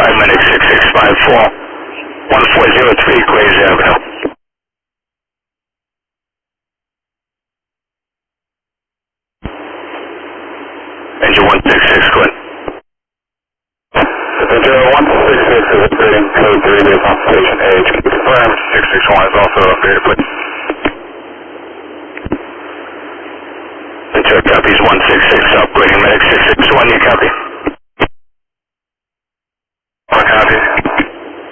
Medic 6654, 1403 Glaze Avenue. Engine 166, go ahead. Engine 166 is upgrading code 3 based on station A. Can you confirm 661 is also upgraded, please? Check copies 166, upgrading Medic 661, you copy?